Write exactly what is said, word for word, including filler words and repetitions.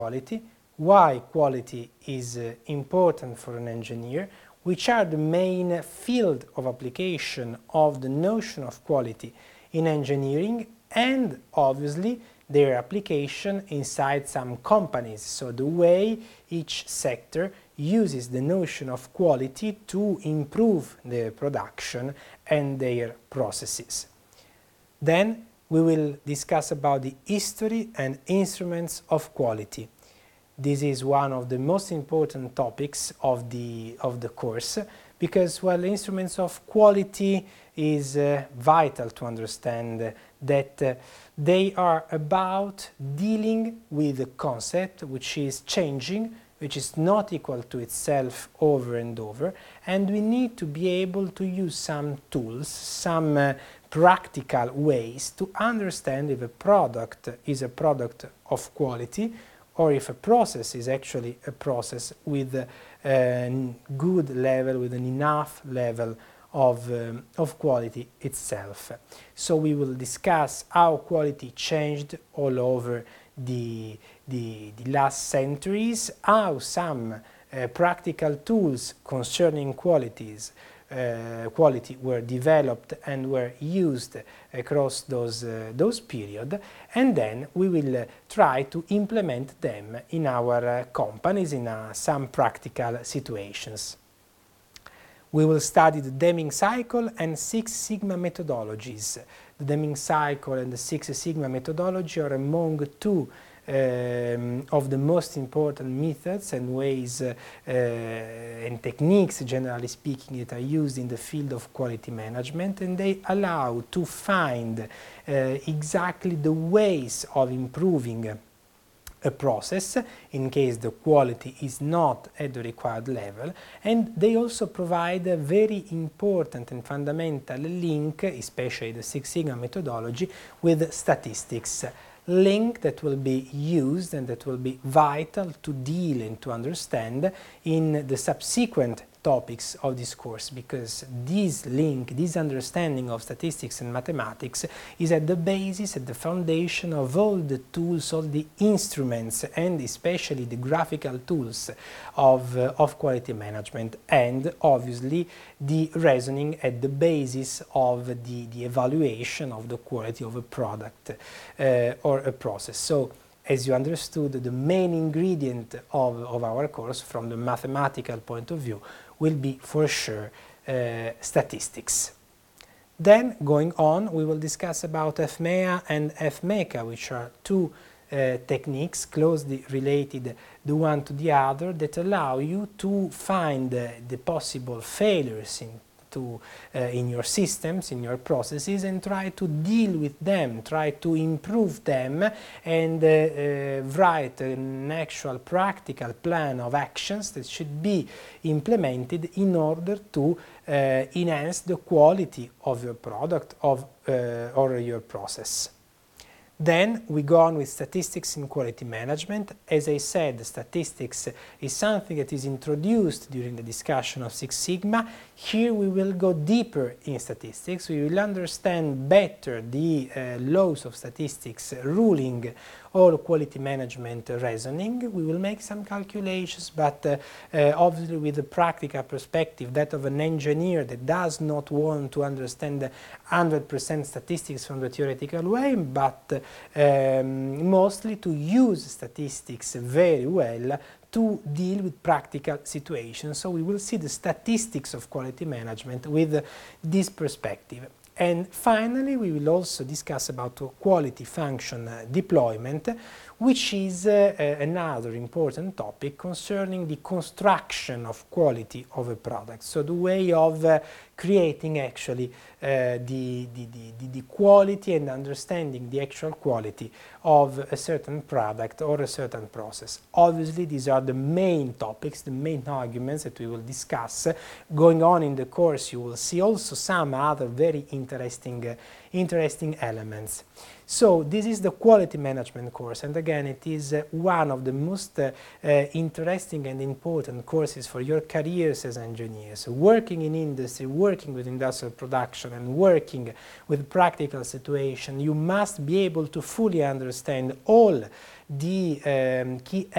quality, why quality is uh, important for an engineer, which are the main field of application of the notion of quality in engineering, and obviously their application inside some companies, so the way each sector uses the notion of quality to improve their production and their processes. Then we will discuss about the history and instruments of quality. This is one of the most important topics of the, of the course, because, well, instruments of quality is uh, vital to understand uh, that uh, they are about dealing with a concept which is changing, which is not equal to itself over and over, and we need to be able to use some tools, some uh, practical ways to understand if a product is a product of quality or if a process is actually a process with a, a good level, with an enough level of, um, of quality itself. So we will discuss how quality changed all over the, the, the last centuries, how some uh, practical tools concerning qualities Uh, quality were developed and were used across those, uh, those periods, and then we will uh, try to implement them in our uh, companies in uh, some practical situations. We will study the Deming cycle and Six Sigma methodologies. The Deming cycle and the Six Sigma methodology are among two Um, of the most important methods and ways uh, uh, and techniques, generally speaking, that are used in the field of quality management, and they allow to find uh, exactly the ways of improving a process in case the quality is not at the required level, and they also provide a very important and fundamental link, especially the Six Sigma methodology, with statistics. Link that will be used and that will be vital to deal and to understand in the subsequent topics of this course, because this link, this understanding of statistics and mathematics is at the basis, at the foundation of all the tools, all the instruments, and especially the graphical tools of, uh, of quality management, and obviously the reasoning at the basis of the, the evaluation of the quality of a product uh, or a process. So, as you understood, the main ingredient of, of our course from the mathematical point of view will be for sure uh, statistics. Then, going on, we will discuss about F M E A and F M E C A, which are two uh, techniques closely related the one to the other that allow you to find uh, the possible failures in To, uh, in your systems, in your processes, and try to deal with them, try to improve them, and uh, uh, write an actual practical plan of actions that should be implemented in order to uh, enhance the quality of your product of, uh, or your process. Then we go on with statistics in quality management. As I said, statistics is something that is introduced during the discussion of Six Sigma. Here we will go deeper in statistics. We will understand better the uh, laws of statistics ruling all quality management reasoning. We will make some calculations, but uh, uh, obviously with the practical perspective, that of an engineer that does not want to understand one hundred percent statistics from the theoretical way, but um, mostly to use statistics very well to deal with practical situations. So we will see the statistics of quality management with uh, this perspective. And finally, we will also discuss about quality function uh, deployment, which is uh, uh, another important topic concerning the construction of quality of a product. So the way of uh, creating actually uh, the, the, the, the quality and understanding the actual quality of a certain product or a certain process. Obviously, these are the main topics, the main arguments that we will discuss. Going on in the course, you will see also some other very interesting, uh, interesting elements. So this is the quality management course, and again it is uh, one of the most uh, uh, interesting and important courses for your careers as engineers. Working in industry, working with industrial production and working with practical situation, you must be able to fully understand all di eh, chi